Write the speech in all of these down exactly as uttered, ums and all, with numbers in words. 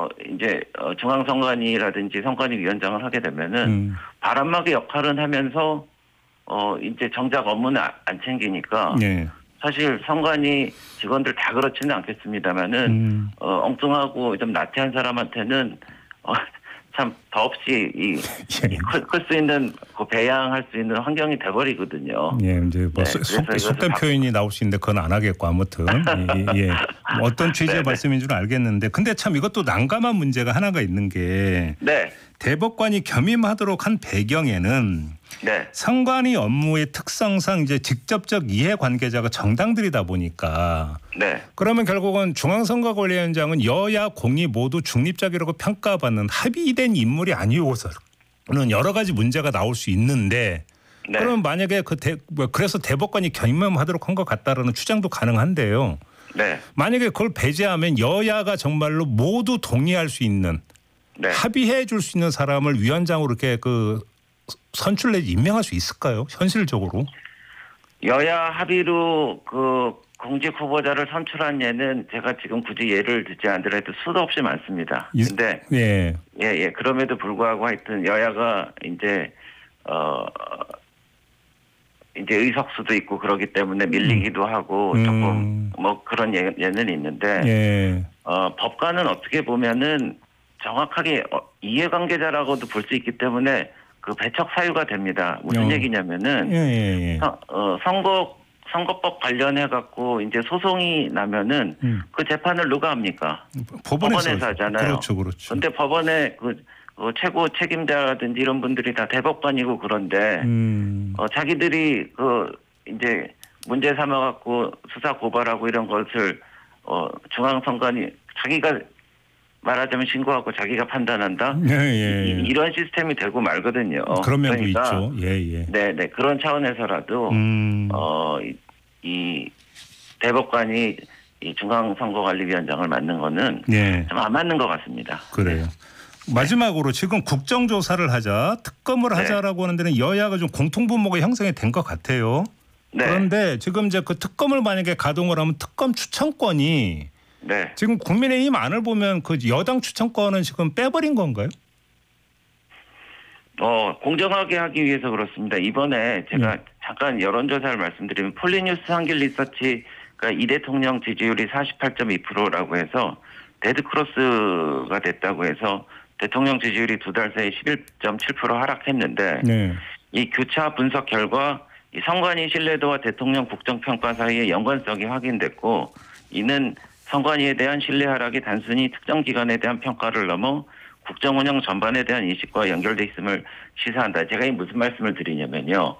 이제 어, 중앙선관위라든지 선관위위원장을 하게 되면은 음. 바람막이 역할은 하면서 어 이제 정작 업무는 안 챙기니까 네. 사실 선관위 직원들 다 그렇지는 않겠습니다만은 음. 어, 엉뚱하고 좀 나태한 사람한테는 어, 참 더없이 이클 수 있는 그 배양할 수 있는 환경이 돼버리거든요. 예, 이제 뭐 네, 속된 표현이 나올 수 있는데 그건 안 하겠고 아무튼 예, 예. 뭐 어떤 취지의 말씀인 줄 알겠는데, 근데 참 이것도 난감한 문제가 하나가 있는 게 네. 대법관이 겸임하도록 한 배경에는 네. 선관위 업무의 특성상 이제 직접적 이해관계자가 정당들이다 보니까 네. 그러면 결국은 중앙선거관리위원장은 여야 공이 모두 중립적이라고 평가받는 합의된 인물이 아니어서는 여러 가지 문제가 나올 수 있는데 네. 그러면 만약에 그 대, 그래서 대법관이 겸임하도록 한 것 같다라는 추정도 가능한데요. 네. 만약에 그걸 배제하면 여야가 정말로 모두 동의할 수 있는 네. 합의해 줄 수 있는 사람을 위원장으로 이렇게 그 선출 내지 임명할 수 있을까요? 현실적으로? 여야 합의로 그 공직 후보자를 선출한 예는 제가 지금 굳이 예를 들지 않더라도 수도 없이 많습니다. 근데 예. 예, 예. 그럼에도 불구하고 하여튼 여야가 이제 어 이제 의석수도 있고 그러기 때문에 밀리기도 음. 하고 조금 음. 뭐 그런 예, 예는 있는데 예. 어 법관은 어떻게 보면은 정확하게 이해관계자라고도 볼 수 있기 때문에 그 배척 사유가 됩니다. 무슨 어. 얘기냐면은 예, 예, 예. 서, 어, 선거 선거법 관련해 갖고 이제 소송이 나면은 음. 그 재판을 누가 합니까? 법원에서, 법원에서 하잖아요. 그렇죠, 그렇죠. 그런데 법원에 그 어, 최고 책임자라든지 이런 분들이 다 대법관이고 그런데 음. 어, 자기들이 그 이제 문제 삼아 갖고 수사 고발하고 이런 것을 어, 중앙선관위 자기가 말하자면 신고하고 자기가 판단한다. 예, 예, 예. 이, 이런 시스템이 되고 말거든요. 그런 면도 그러니까, 있죠. 예, 예. 네, 네. 그런 차원에서라도 음. 어, 이, 이 대법관이 이 중앙선거관리위원장을 맡는 거는 예. 좀 안 맞는 것 같습니다. 그래요. 네. 마지막으로 지금 국정조사를 하자, 특검을 네. 하자라고 하는 데는 여야가 좀 공통분모가 형성이 된 것 같아요. 네. 그런데 지금 이제 그 특검을 만약에 가동을 하면 특검 추천권이 네. 지금 국민의힘 안을 보면 그 여당 추천권은 지금 빼버린 건가요? 어, 공정하게 하기 위해서 그렇습니다. 이번에 제가 네. 잠깐 여론조사를 말씀드리면 폴리뉴스 한길 리서치가 이 대통령 지지율이 사십팔 점 이 퍼센트라고 해서 데드크로스가 됐다고 해서 대통령 지지율이 두 달 사이에 십일 점 칠 퍼센트 하락했는데 네. 이 교차 분석 결과 이 선관위 신뢰도와 대통령 국정평가 사이의 연관성이 확인됐고, 이는 선관위에 대한 신뢰 하락이 단순히 특정 기관에 대한 평가를 넘어 국정 운영 전반에 대한 인식과 연결돼 있음을 시사한다. 제가 이 무슨 말씀을 드리냐면요.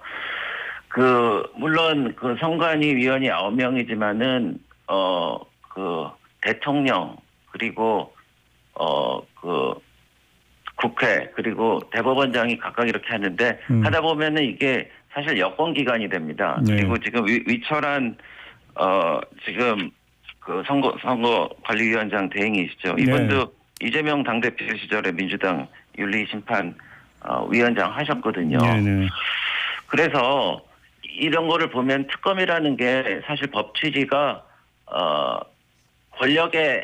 그 물론 그 선관위 위원이 아홉 명이지만은 어 그 대통령 그리고 어 그 국회 그리고 대법원장이 각각 이렇게 하는데 음. 하다 보면은 이게 사실 여권 기관이 됩니다. 네. 그리고 지금 위, 위철한 어 지금 그 선거 선거관리위원장 대행이시죠. 이분도 네. 이재명 당대표 시절에 민주당 윤리심판 어, 위원장 하셨거든요. 네, 네. 그래서 이런 거를 보면 특검이라는 게 사실 법 취지가 어, 권력의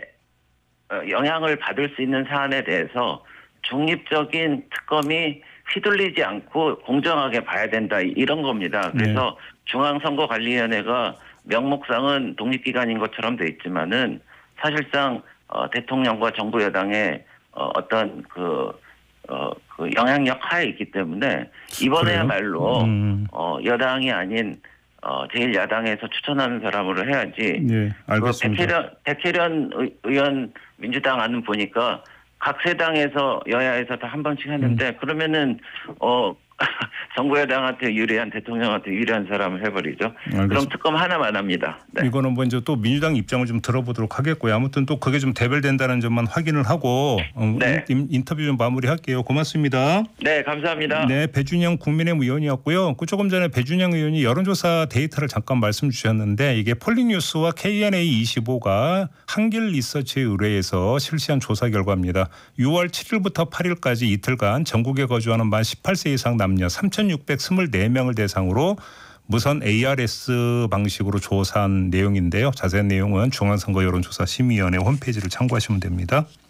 영향을 받을 수 있는 사안에 대해서 중립적인 특검이 휘둘리지 않고 공정하게 봐야 된다 이런 겁니다. 그래서 네. 중앙선거관리위원회가 명목상은 독립기관인 것처럼 돼 있지만은 사실상 어, 대통령과 정부 여당의 어, 어떤 그, 어, 그 영향력 하에 있기 때문에 이번에야말로 음. 어, 여당이 아닌 어, 제일 야당에서 추천하는 사람으로 해야지. 네, 알겠습니다. 그 백혜련, 백혜련 의원 민주당 안은 보니까 각 세 당에서 여야에서 다 한 번씩 했는데 음. 그러면은 어. 정부 여당한테 유리한 대통령한테 유리한 사람을 해버리죠. 알겠습니다. 그럼 특검 하나만 합니다. 네. 이거는 뭐 이제 또 민주당 입장을 좀 들어보도록 하겠고요. 아무튼 또 그게 좀 대별된다는 점만 확인을 하고 네. 인터뷰 좀 마무리할게요. 고맙습니다. 네, 감사합니다. 네, 배준영 국민의힘 의원이었고요. 그 조금 전에 배준영 의원이 여론조사 데이터를 잠깐 말씀 주셨는데 이게 폴리뉴스와 케이엔에이 이십오가 한길 리서치에 의뢰해서 실시한 조사 결과입니다. 유월 칠일부터 팔일까지 이틀간 전국에 거주하는 만 십팔 세 이상 남녀 삼천육백이십사 명을 대상으로 무선 에이아르에스 방식으로 조사한 내용인데요. 자세한 내용은 중앙선거 여론조사 심의위원회 홈페이지를 참고하시면 됩니다.